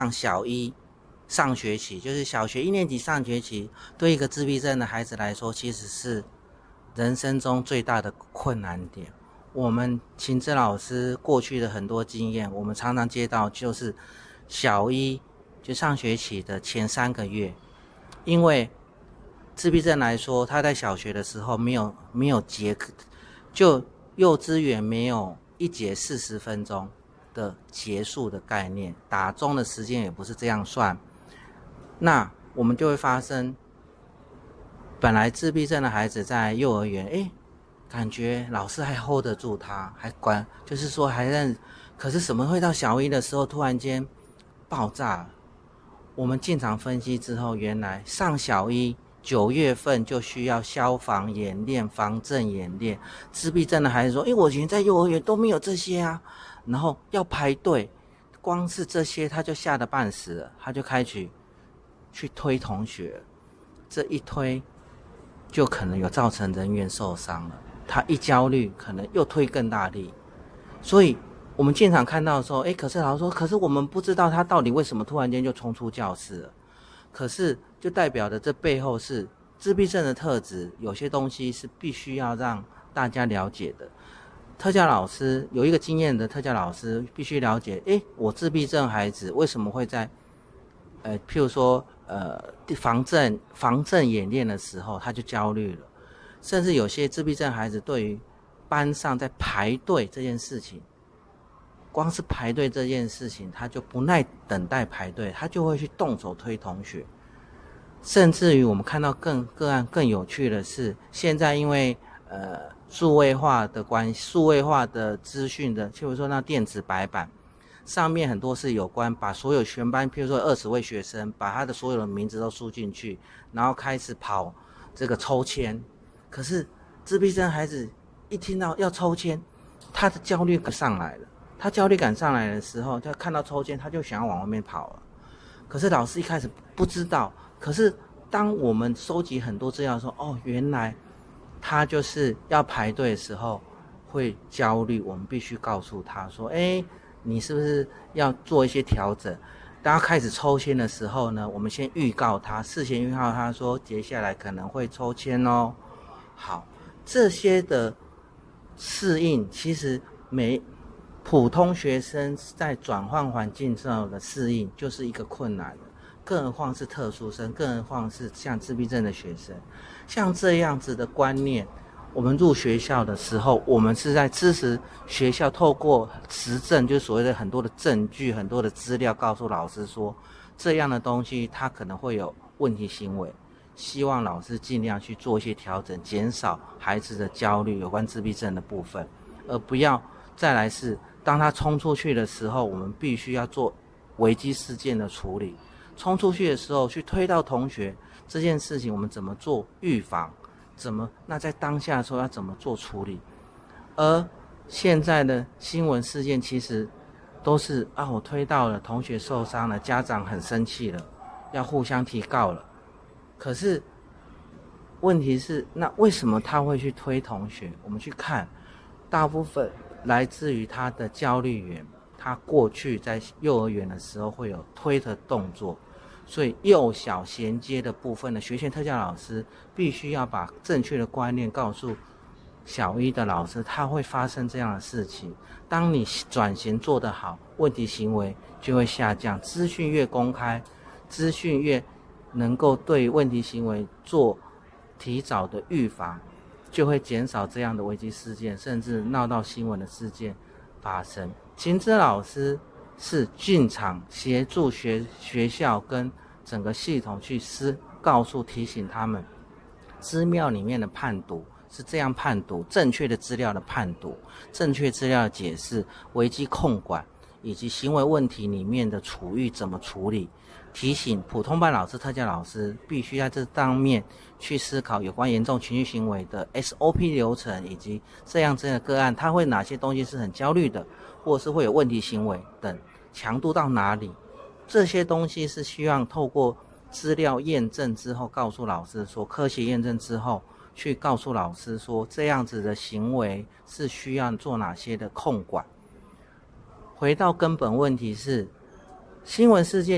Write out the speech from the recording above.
小一上学期，就是小学1年级上学期，对一个自闭症的孩子来说，其实是人生中最大的困难点。我们晴之老师过去的很多经验，我们常常接到就是小一就上学期的前3个月，因为自闭症来说，他在小学的时候没有节课，就幼稚园没有1节40分钟的结束的概念，打钟的时间也不是这样算，那我们就会发生，本来自闭症的孩子在幼儿园，感觉老师还 hold 得住他，还管，就是说还认，可是怎么会到小一的时候突然间爆炸了？我们进场分析之后，原来上小一9月份就需要消防演练、防震演练。自闭症的孩子说：“我以前在幼儿园都没有这些啊，然后要排队，光是这些他就吓得半死了，他就开始去推同学，这一推就可能有造成人员受伤了。他一焦虑，可能又推更大力，所以。”我们进场看到的时候，可是老师说，可是我们不知道他到底为什么突然间就冲出教室了。可是就代表的这背后是自闭症的特质，有些东西是必须要让大家了解的。特教老师有一个经验的特教老师必须了解，我自闭症孩子为什么会在譬如说防震演练的时候他就焦虑了，甚至有些自闭症孩子对于班上在排队这件事情。光是排队这件事情，他就不耐等待排队，他就会去动手推同学。甚至于我们看到个案更有趣的是，现在因为数位化的关系，数位化的资讯的，譬如说那电子白板上面很多是有关把所有全班，譬如说20位学生，把他的所有的名字都输进去，然后开始跑这个抽签。可是自闭症孩子一听到要抽签，他的焦虑感上来了。他焦虑感上来的时候，他看到抽签，他就想要往外面跑了。可是老师一开始不知道，可是当我们收集很多资料说，原来他就是要排队的时候会焦虑，我们必须告诉他说，你是不是要做一些调整？当他开始抽签的时候呢，我们先预告他，事先预告他说，接下来可能会抽签哦。好，这些的适应其实普通学生在转换环境之后的适应就是一个困难的，更何况是特殊生，更何况是像自闭症的学生。像这样子的观念，我们入学校的时候，我们是在支持学校透过实证，就是所谓的很多的证据、很多的资料，告诉老师说这样的东西它可能会有问题行为，希望老师尽量去做一些调整，减少孩子的焦虑有关自闭症的部分，而不要再来是当他冲出去的时候，我们必须要做危机事件的处理。冲出去的时候去推到同学这件事情，我们怎么做预防？那在当下的时候要怎么做处理？而现在的新闻事件其实都是我推到了，同学受伤了，家长很生气了，要互相提告了。可是问题是，那为什么他会去推同学？我们去看，大部分来自于他的焦虑源，他过去在幼儿园的时候会有推的动作，所以幼小衔接的部分的学前特教老师必须要把正确的观念告诉小一的老师，他会发生这样的事情。当你转型做得好，问题行为就会下降，资讯越公开，资讯越能够对问题行为做提早的预防，就会减少这样的危机事件，甚至闹到新闻的事件发生。晴之老师是进场协助学校跟整个系统去提醒他们，资料里面的判读是这样判读，正确的资料的判读，正确资料的解释，危机控管以及行为问题里面的处遇怎么处理。提醒普通班老师、特教老师必须在这方面去思考有关严重情绪行为的 SOP 流程，以及这样的个案，他会哪些东西是很焦虑的，或者是会有问题行为等，强度到哪里，这些东西是需要透过资料验证之后告诉老师说，科学验证之后去告诉老师说，这样子的行为是需要做哪些的控管。回到根本问题是，新闻事件